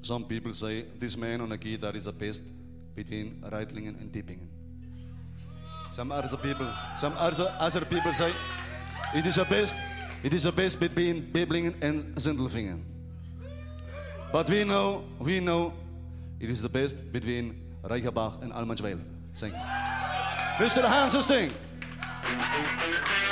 Some people say this man on a guitar is the best between Reitlingen and Dippingen. Some other people say it is the best between Bibblingen and Sindelfingen. But we know it is the best between Reichenbach and Almansweiler. Sing. Mr. Hansen Sting.